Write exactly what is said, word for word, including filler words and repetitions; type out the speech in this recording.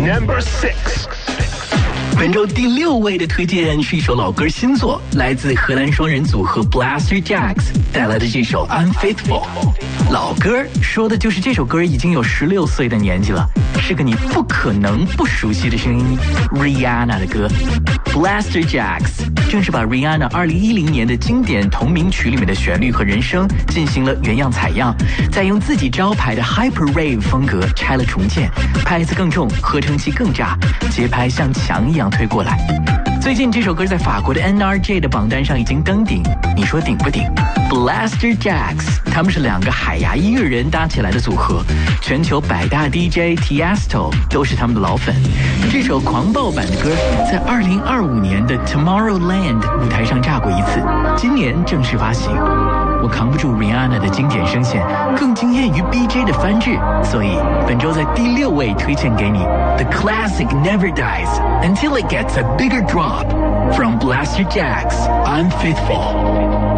Number six。 本周第六位的推荐是一首老歌新作，来自荷兰双人组合 Blaster Jacks 带来的这首 Unfaithful。老歌说的就是这首歌已经有十六岁的年纪了，是个你不可能不熟悉的声音 Rihanna 的歌。Blaster Jacks 正是把 Rihanna 二零一零年的经典同名曲里面的旋律和人声进行了原样采样，再用自己招牌的 Hyper Rave 风格拆了重建，拍子更重，合成器更炸，节拍像墙一样推过来。最近这首歌在法国的 N R J 的榜单上已经登顶，你说顶不顶？ Blaster Jacks 他们是两个海牙音乐人搭起来的组合，全球百大 D J Tiesto 都是他们的老粉。这首狂暴版的歌在二零二五年的 Tomorrowland 舞台上炸过一次，今年正式发行。我扛不住 Rihanna 的经典声线，更惊艳于 B J 的翻制，所以本周在第六位推荐给你 The classic never dies until it gets a bigger drop from Blaster Jacks Unfaithful。